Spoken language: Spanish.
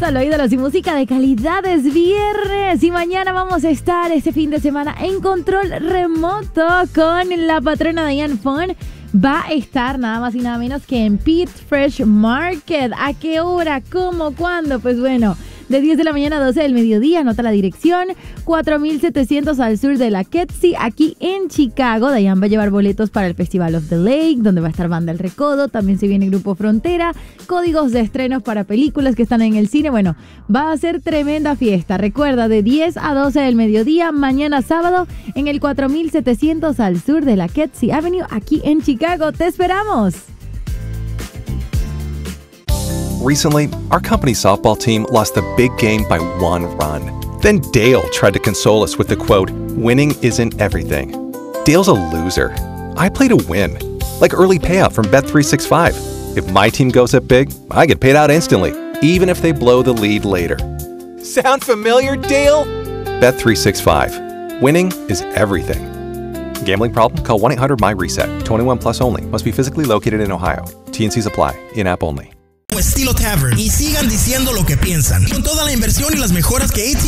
Solo ídolos y música de calidad, es viernes y mañana vamos a estar este fin de semana en control remoto con la patrona Diane Fon. Va a estar nada más y nada menos que en Pete Fresh Market. ¿A qué hora? ¿Cómo? ¿Cuándo? Pues bueno, de 10 de la mañana a 12 del mediodía. Anota la dirección, 4700 al sur de la Ketsi, aquí en Chicago. Diane va a llevar boletos para el Festival of the Lake, donde va a estar Banda El Recodo. También se viene Grupo Frontera, códigos de estrenos para películas que están en el cine. Bueno, va a ser tremenda fiesta. Recuerda, de 10 a 12 del mediodía, mañana sábado, en el 4700 al sur de la Ketsi Avenue, aquí en Chicago. ¡Te esperamos! Recently, our company's softball team lost the big game by 1 run. Then Dale tried to console us with the quote, "Winning isn't everything." Dale's a loser. I play to win. Like early payout from Bet365. If my team goes up big, I get paid out instantly, even if they blow the lead later. Sound familiar, Dale? Bet365. Winning is everything. Gambling problem? Call 1-800-MY-RESET. 21 plus only. Must be physically located in Ohio. T&Cs apply. In-app only. Estilo Tavern y sigan diciendo lo que piensan. Con toda la inversión y las mejoras que AT&T